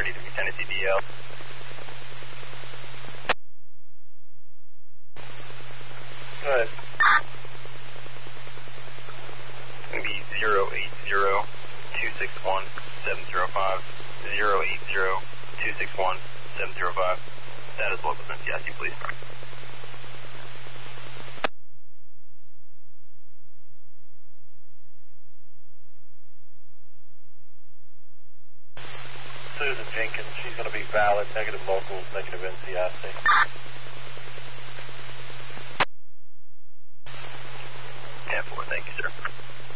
33 Tennessee DL. Go ahead. It's going to be 080-261-705. 080-261-705. That is local NCIC, please. Susan Jenkins, she's going to be valid, negative locals, negative NCIC. 10-4, thank you, sir.